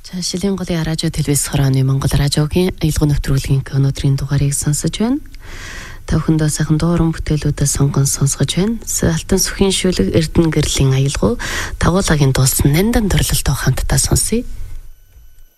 За шилийн голын радио телевиз хорооны Монгол радиогийн аялал нэвтрүүлгийн өнөөдрийн дугаарыг сонсож байна. Та бүхэндээ сайхан дууран бүтээлүүдээ сонгон сонсгож байна. Алтан сүхийн шүлэг Эрдэнэ гэрлийн аялал дагуулагын дуулсан нандан төрлөлтөө хамтдаа сонсъё.